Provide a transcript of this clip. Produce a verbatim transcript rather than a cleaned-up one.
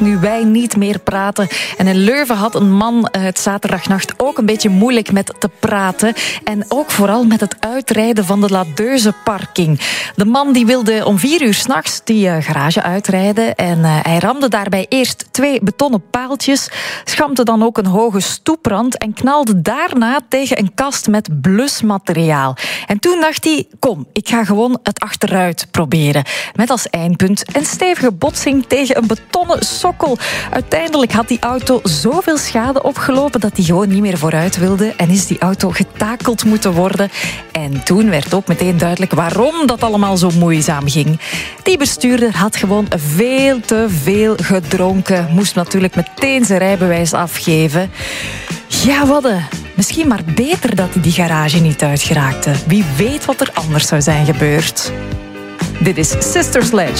nu wij niet meer praten. En in Leuven had een man het zaterdagnacht ook een beetje moeilijk met te praten. En ook vooral met het uitrijden van de Ladeuze-parking. De man die wilde om vier uur 's nachts die uh, garage uitrijden. En uh, hij ramde daarbij eerst twee betonnen paaltjes, schampte dan ook een hoge stoeprand en knalde daarna tegen een kast met blusmateriaal. En toen dacht hij, kom, ik ga gewoon het achteruit proberen. Met als eindpunt een stevige botsing tegen een betonnen sokkel. Uiteindelijk had die auto zoveel schade opgelopen dat hij gewoon niet meer vooruit wilde en is die auto getakeld moeten worden. En toen werd ook meteen duidelijk waarom dat allemaal zo moeizaam ging. Die bestuurder had gewoon veel te veel gedronken. Moest natuurlijk meteen zijn rijbewijs afgeven. Ja, wadde. Misschien maar beter dat hij die garage niet uitgeraakte. Wie weet wat er anders zou zijn gebeurd. Dit is Sister Sledge.